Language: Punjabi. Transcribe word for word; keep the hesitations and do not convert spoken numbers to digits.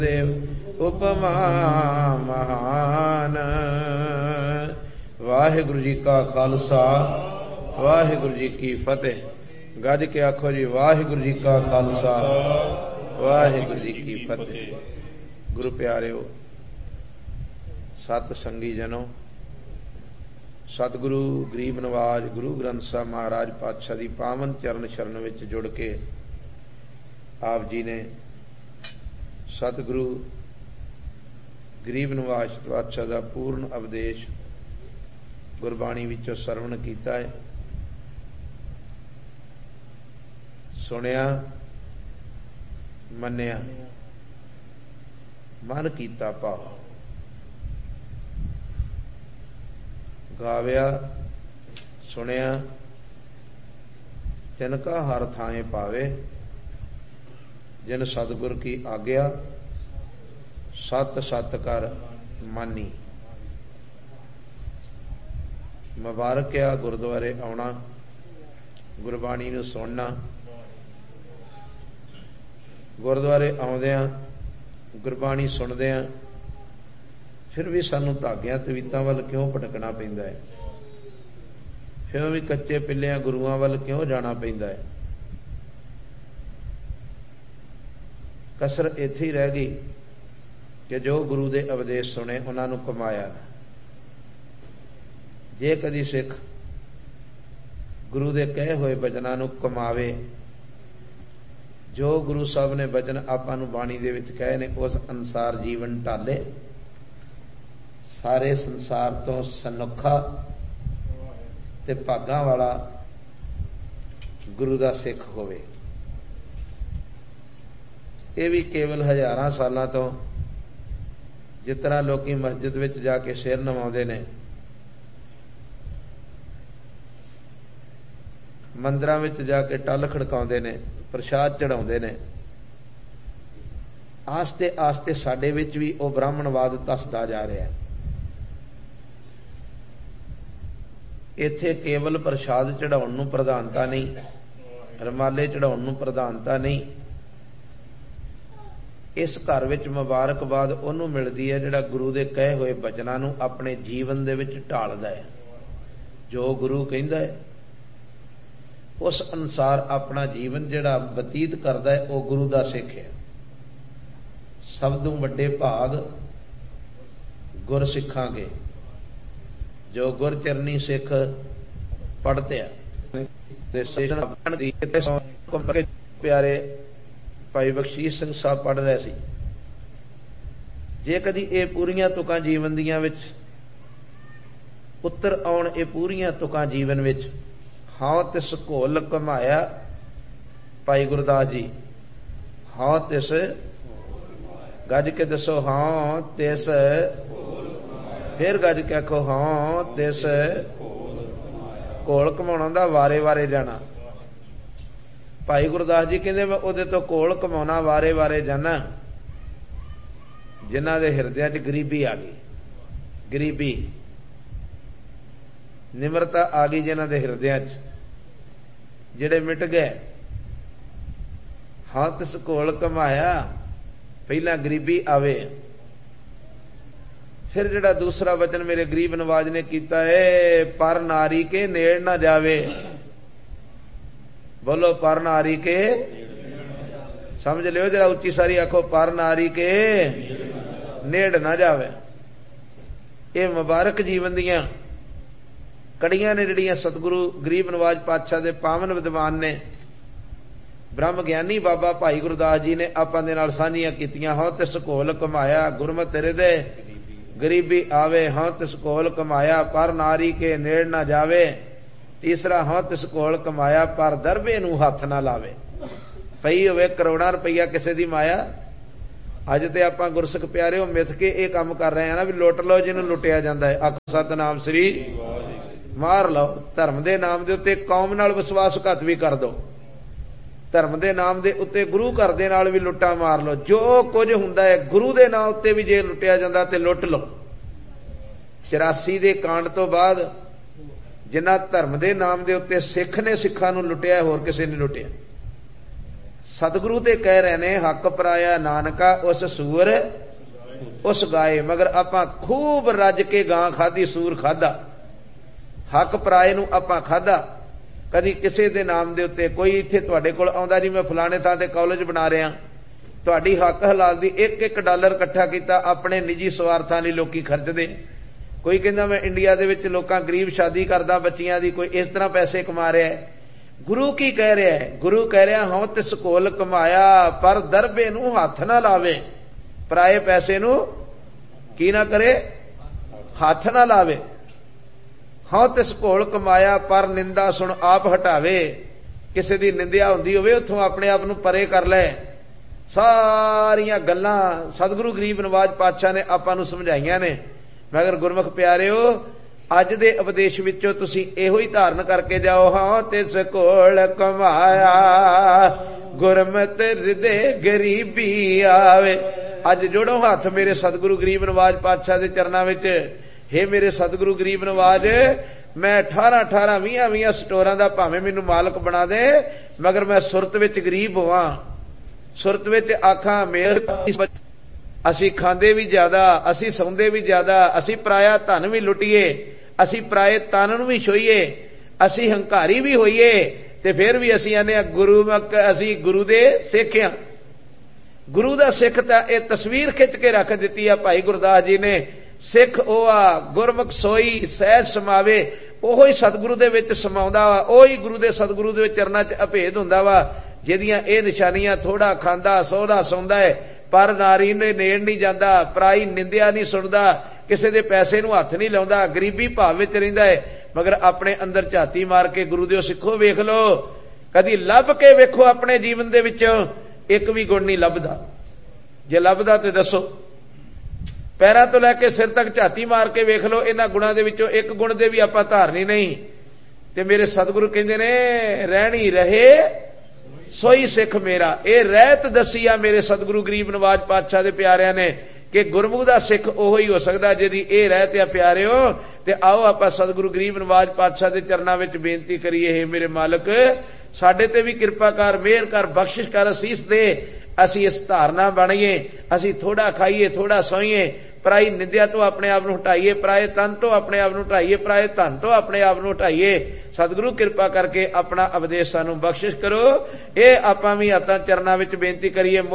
ਉਪਮਾ ਮਹਾਨ। ਵਾਹਿਗੁਰੂ ਜੀ ਕਾ ਖਾਲਸਾ ਵਾਹਿਗੁਰੂ ਜੀ ਕੀ ਫਤਿਹ। ਗੱਜ ਕੇ ਆਖੋ ਜੀ ਵਾਹਿਗੁਰੂ ਜੀ ਕਾ ਖਾਲਸਾ ਵਾਹਿਗੁਰੂ ਜੀ ਕੀ ਫਤਿਹ। ਗੁਰੂ ਪਿਆਰਿਓ, ਸਤ ਸੰਗੀ ਜਨੋ, ਸਤਿਗੁਰੂ ਗਰੀਬ ਨਵਾਜ ਗੁਰੂ ਗ੍ਰੰਥ ਸਾਹਿਬ ਮਹਾਰਾਜ ਪਾਤਸ਼ਾਹ ਦੀ ਪਾਵਨ ਚਰਨ ਸ਼ਰਨ ਵਿੱਚ ਜੁੜ ਕੇ ਆਪ ਜੀ ਨੇ ਸਤਿਗੁਰੂ ਗਰੀਬ ਨਵਾਜ ਪਾਤਸ਼ਾਹ ਦਾ ਪੂਰਨ ਉਪਦੇਸ਼ ਗੁਰਬਾਣੀ ਵਿੱਚੋਂ ਸਰਵਣ ਕੀਤਾ ਹੈ। ਸੁਣਿਆ, ਮੰਨਿਆ, ਮਨ ਕੀਤਾ ਭਾਵ, ਗਾਵਿਆ, ਸੁਣਿਆ, ਤਿਨਕਾ ਹਰ ਥਾਏ ਪਾਵੇ। ਜਿਨ ਸਤਿਗੁਰ ਕੀ ਆਗਿਆ ਸਤ ਸਤ ਕਰ ਮਾਨੀ। ਮੁਬਾਰਕ ਆ ਗੁਰਦੁਆਰੇ ਆਉਣਾ, ਗੁਰਬਾਣੀ ਨੂੰ ਸੁਣਨਾ। ਗੁਰਦੁਆਰੇ ਆਉਂਦਿਆਂ, ਗੁਰਬਾਣੀ ਸੁਣਦਿਆਂ ਫਿਰ ਵੀ ਸਾਨੂੰ ਧਾਗਿਆਂ ਤਵੀਤਾਂ ਵੱਲ ਕਿਉਂ ਭਟਕਣਾ ਪੈਂਦਾ ਹੈ? ਫਿਰ ਵੀ ਕੱਚੇ ਪਿੱਲਿਆਂ ਗੁਰੂਆਂ ਵੱਲ ਕਿਉਂ ਜਾਣਾ ਪੈਂਦਾ ਹੈ? ਕਸਰ ਇੱਥੇ ਹੀ ਰਹਿ ਗਈ ਕਿ ਜੋ ਗੁਰੂ ਦੇ ਉਪਦੇਸ਼ ਸੁਣੇ ਉਹਨਾਂ ਨੂੰ ਕਮਾਇਆ। ਜੇ ਕਦੀ ਸਿੱਖ ਗੁਰੂ ਦੇ ਕਹੇ ਹੋਏ ਬਚਨਾਂ ਨੂੰ ਕਮਾਵੇ, ਜੋ ਗੁਰੂ ਸਾਹਿਬ ਨੇ ਬਚਨ ਆਪਾਂ ਨੂੰ ਬਾਣੀ ਦੇ ਵਿੱਚ ਕਹੇ ਨੇ ਉਸ ਅਨੁਸਾਰ ਜੀਵਨ ਢਾਲੇ, ਸਾਰੇ ਸੰਸਾਰ ਤੋਂ ਸਨੁੱਖਾ ਤੇ ਭਾਗਾਂ ਵਾਲਾ ਗੁਰੂ ਦਾ ਸਿੱਖ ਹੋਵੇ। ਇਹ ਵੀ ਕੇਵਲ ਹਜ਼ਾਰਾਂ ਸਾਲਾਂ ਤੋਂ ਜਿਸ ਤਰ੍ਹਾਂ ਲੋਕੀ ਮਸਜਿਦ ਵਿੱਚ ਜਾ ਕੇ ਸਿਰ ਨਵਾਉਂਦੇ ਨੇ, ਮੰਦਰਾਂ ਵਿੱਚ ਜਾ ਕੇ ਟੱਲ ਖੜਕਾਉਂਦੇ ਨੇ, ਪ੍ਰਸ਼ਾਦ ਚੜਾਉਂਦੇ ਨੇ, ਆਸਤੇ ਆਸਤੇ ਸਾਡੇ ਵਿੱਚ ਵੀ ਉਹ ਬ੍ਰਾਹਮਣਵਾਦ ਧੱਸਦਾ ਜਾ ਰਿਹਾ ਹੈ। ਇੱਥੇ ਕੇਵਲ ਪ੍ਰਸ਼ਾਦ ਚੜਾਉਣ ਨੂੰ ਪ੍ਰਧਾਨਤਾ ਨਹੀਂ, ਰਮਾਲੇ ਚੜਾਉਣ ਨੂੰ ਪ੍ਰਧਾਨਤਾ ਨਹੀਂ। ਇਸ ਘਰ ਵਿੱਚ ਮੁਬਾਰਕਬਾਦ ਉਹਨੂੰ ਮਿਲਦੀ ਹੈ ਜਿਹੜਾ ਗੁਰੂ ਦੇ ਕਹੇ ਹੋਏ ਬਚਨਾਂ ਨੂੰ ਆਪਣੇ ਜੀਵਨ ਦੇ ਵਿੱਚ ਢਾਲਦਾ ਹੈ। ਜੋ ਗੁਰੂ ਕਹਿੰਦਾ ਹੈ ਉਸ ਅਨੁਸਾਰ ਆਪਣਾ ਜੀਵਨ ਜਿਹੜਾ ਬਤੀਤ ਕਰਦਾ ਹੈ ਉਹ ਗੁਰੂ ਦਾ ਸਿੱਖ ਹੈ। ਸਭ ਤੋਂ ਵੱਡੇ ਭਾਗ ਗੁਰ ਸਿੱਖਾਂਗੇ, ਜੋ ਗੁਰ ਚਰਨੀ ਸਿੱਖ ਪੜ੍ਹਦੇ ਆ। ਪਿਆਰੇ ਭਾਈ ਬਖਸ਼ੀਸ਼ ਸਿੰਘ ਸਾਹਿਬ ਪੜ੍ਹ ਰਹੇ ਸੀ। ਜੇ ਕਦੀ ਇਹ ਪੂਰੀਆਂ ਤੁਕਾਂ ਜੀਵਨ ਦੀਆਂ ਵਿੱਚ ਉੱਤਰ ਆਉਣ, ਇਹ ਪੂਰੀਆਂ ਤੁਕਾਂ ਜੀਵਨ ਵਿੱਚ, ਹਾਂ ਤਿਸ ਘੋਲ ਕਮਾਇਆ, ਭਾਈ ਗੁਰਦਾਸ ਜੀ, ਹਾਂ ਤਿਸ, ਗੱਜ ਕੇ ਦੱਸੋ, ਹਾਂ ਤਿਸ, ਫਿਰ ਗੱਜ ਕੇ ਆਖੋ, ਹਾਂ ਤਿਸ ਘੋਲ ਕਮਾਉਣਾ ਦਾ ਵਾਰੇ ਵਾਰੇ ਜਾਣਾ। ਭਾਈ ਗੁਰਦਾਸ ਜੀ ਕਹਿੰਦੇ ਮੈਂ ਉਹਦੇ ਤੋਂ ਘੋਲ ਕਮਾਉਣਾ, ਵਾਰੇ ਵਾਰੇ ਜਾਣਾ ਜਿਨ੍ਹਾਂ ਦੇ ਹਿਰਦਿਆਂ 'ਚ ਗਰੀਬੀ ਆ ਗਈ, ਗਰੀਬੀ, ਨਿਮਰਤਾ ਆ ਗਈ ਜਿਨ੍ਹਾਂ ਦੇ ਹਿਰਦਿਆਂ 'ਚ, ਜਿਹੜੇ ਮਿਟ ਗਏ। ਹਾਂ ਤਿਸ ਘੋਲ ਕਮਾਇਆ, ਪਹਿਲਾਂ ਗਰੀਬੀ ਆਵੇ। ਫਿਰ ਜਿਹੜਾ ਦੂਸਰਾ ਵਚਨ ਮੇਰੇ ਗਰੀਬ ਨਵਾਜ ਨੇ ਕੀਤਾ ਹੈ, ਪਰ ਨਾਰੀ ਕੇ ਨੇੜ ਨਾ ਜਾਵੇ। ਬੋਲੋ, ਪਰ ਨਾਰੀ ਕੇ, ਸਮਝ ਲਿਓ ਜਰਾ ਉੱਚੀ ਸਾਰੀ ਆਖੋ, ਪਰ ਨਾਰੀ ਕੇ ਨੇੜ ਨਾ ਜਾਵੇ। ਇਹ ਮੁਬਾਰਕ ਜੀਵਨ ਦੀਆਂ ਕੜੀਆਂ ਨੇ ਜਿਹੜੀਆਂ ਸਤਿਗੁਰੂ ਗਰੀਬ ਨਵਾਜ ਪਾਤਸ਼ਾਹ ਦੇ ਪਾਵਨ ਵਿਦਵਾਨ ਨੇ, ਬ੍ਰਹਮ ਗਿਆਨੀ ਬਾਬਾ ਭਾਈ ਗੁਰਦਾਸ ਜੀ ਨੇ ਆਪਾਂ ਦੇ ਨਾਲ ਸਾਂਝੀਆਂ ਕੀਤੀਆਂ। ਹਾਂ ਤਿਸ ਘੋਲ ਕਮਾਇਆ, ਗੁਰਮਤਿ ਤੇਰੇ ਦੇ ਗਰੀਬੀ ਆਵੇ। ਹਾਂ ਤਿਸ ਘੋਲ ਕਮਾਇਆ, ਪਰ ਨਾਰੀ ਕੇ ਨੇੜ ਨਾ ਜਾਵੇ। ਤੀਸਰਾ, ਹਾਂ ਤਿਸ ਘੋਲ ਕਮਾਇਆ, ਪਰ ਦਰਬੇ ਨੂੰ ਹੱਥ ਨਾ ਲਾਵੇ। ਪਈ ਹੋਵੇ ਕਰੋੜਾਂ ਰੁਪਈਆ ਕਿਸੇ ਦੀ ਮਾਇਆ। ਅੱਜ ਤੇ ਆਪਾਂ ਗੁਰਸਿੱਖ ਪਿਆਰਿਓ ਮਿੱਥ ਕੇ ਇਹ ਕੰਮ ਕਰ ਰਹੇ ਆ ਨਾ ਵੀ ਲੁੱਟ ਲਓ ਜਿਹਨੂੰ ਲੁੱਟਿਆ ਜਾਂਦਾ ਹੈ। ਆਖੋ ਸਤਿਨਾਮ ਸ੍ਰੀ, ਮਾਰ ਲਓ। ਧਰਮ ਦੇ ਨਾਮ ਦੇ ਉੱਤੇ ਕੌਮ ਨਾਲ ਵਿਸ਼ਵਾਸਘਾਤ ਵੀ ਕਰ ਦੋ, ਧਰਮ ਦੇ ਨਾਮ ਦੇ ਉੱਤੇ ਗੁਰੂ ਘਰ ਦੇ ਨਾਲ ਵੀ ਲੁੱਟਾ ਮਾਰ ਲਓ। ਜੋ ਕੁਝ ਹੁੰਦਾ ਹੈ ਗੁਰੂ ਦੇ ਨਾਮ ਉੱਤੇ ਵੀ ਜੇ ਲੁੱਟਿਆ ਜਾਂਦਾ ਤੇ ਲੁੱਟ ਲਓ। ਚੁਰਾਸੀ ਦੇ ਕਾਂਡ ਤੋਂ ਬਾਅਦ ਜਿਨ੍ਹਾਂ ਧਰਮ ਦੇ ਨਾਮ ਦੇ ਉੱਤੇ ਸਿੱਖ ਨੇ ਸਿੱਖਾਂ ਨੂੰ ਲੁੱਟਿਆ, ਹੋਰ ਕਿਸੇ ਨੇ ਲੁੱਟਿਆ। सतगुरु ते कह रहे ने हक पराया नानका उस सूर उस गाए। मगर आपां खूब रज के गां खाधी सूर खाधा, हक पराए नूं आपां खाधा। कदी किसी दे नाम दे उत्ते कोई इत्थे तुहाडे कोल आउंदा जी मैं फलाणे थां ते कॉलेज बना रहा, तुहाडी हक हलाल दी एक एक डॉलर इकट्ठा कीता अपने निजी स्वार्थां लई लोकी खर्चदे। कोई कहंदा मैं इंडिया दे विच लोकां गरीब शादी करदा बच्चियां दी, कोई इस तरह पैसे कमा रहा है। गुरु की कह रहा है? गुरु कह रहा हूं तिस कोल कमाया पर दरबे नूं हथ ना लावे, पराए पैसे नूं की ना करे, हथ ना लावे। हाँ तिस कोल कमाया पर निंदा सुन आप हटावे, किसी दी निंदिया हुंदी होवे उत्थों अपने आप नूं परे कर ले। सारियां गल्लां सतगुरु गरीब नवाज पातशाह ने आपां नूं समझाईयां ने। मगर गुरमुख प्यारिओ अज दे उपदेश विचों तुसीं इहो ही धारण करके जाओ, हाँ तिस कोल कमाया गुरमत हृदय गरीबी आवे। अज जोड़ो हाथ मेरे सतगुरु गरीब नवाज पातशाह दे चरनां विच। हे मेरे सतगुरु गरीब नवाज, मैं अठारह अठारह वीह वीह स्टोरां दा भावें मैनूं मालक बना दे, मगर मैं सुरत विच गरीब होवां, सुरत विच आखां मेर। असी खांदे भी ज्यादा, असी सौंदे भी ज्यादा, असी पराया धन भी लुटिए, असी पराए तन नूं भी छोईए, असी हंकारी भी होईए, ते फिर भी असी आने गुरु असी गुरु दे सिख हां। गुरु दा सिख तां इह तस्वीर खिच के रख दित्ती आ भाई गुरदास जी ने। सिख ओ आ गुरमुख सोई सहज समावे, ओहो ही सतगुरु दे विच समाउंदा वा, ओही गुरु दे सतगुरु दे चरनां च अभेद हुंदा वा। जिहदियां इह निशानियां थोड़ा खांदा सौदा सौंदा है पर नारी ने नेड़ नहीं जांदा, पराई निंदिया नहीं सुणदा, किसी दे पैसे नूं हथ नहीं लाउंदा, गरीबी भाव विच रहिंदा है। मगर अपने अंदर झाती मार के गुरु दिओ सिखो वेख लो, कदी लभ के वेखो अपने जीवन दे विचों एक भी गुण नहीं लभदा। जे लभदा ते दसो। पैरां तो लैके सिर तक झाती मार के वेख लो, इन्हां गुणां दे विचों एक गुण दे भी आपां धारनी नहीं। ते मेरे सतगुरु कहंदे ने रहणी रहे सोई सिख मेरा। ये रहत दसी आ मेरे सतगुरु गरीब नवाज पातशाह दे प्यारिਆਂ ने कि गुरमुख दा सिख ओहो ही हो सकदा जिहदी ये रहत आ। प्यारिओ ते आओ आपां सतगुरु गरीब नवाज पातशाह दे चरनां विच बेनती करिए, हे मेरे मालक साडे ते भी किरपा कर, मेहर कर, बख्शिश कर, असीस दे। असी इस धारना बणीए, असी थोड़ा खाईए थोड़ा सोईए, पराई निंदिया तो अपने आप नूं हटाईए, पराए तन तो अपने आप नूं हटाईए, पराए धन तो अपने आप नूं हटाईए। सतगुरु किरपा करके अपना उपदेश सानूं बख्शिश करो। ये आपां भी हत्थां चरनां विच बेनती करिए।